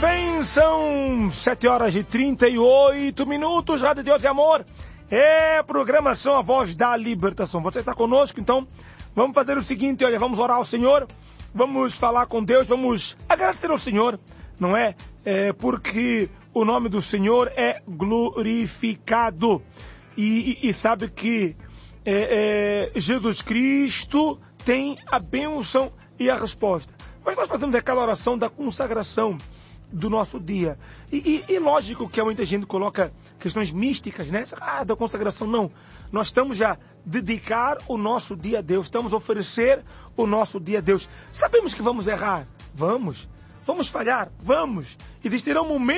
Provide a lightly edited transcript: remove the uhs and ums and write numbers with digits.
bem, são 7h38, Rádio Deus e Amor, programação A Voz da Libertação. Você está conosco, então vamos fazer o seguinte, olha, vamos orar ao Senhor, vamos falar com Deus, vamos agradecer ao Senhor, não é? Porque o nome do Senhor é glorificado. E sabe que Jesus Cristo tem a bênção e a resposta. Mas nós fazemos aquela oração da consagração do nosso dia. E lógico que muita gente coloca questões místicas, né? Da consagração, não. Nós estamos a dedicar o nosso dia a Deus, estamos a oferecer o nosso dia a Deus. Sabemos que vamos errar? Vamos. Vamos falhar? Vamos. Existirão momentos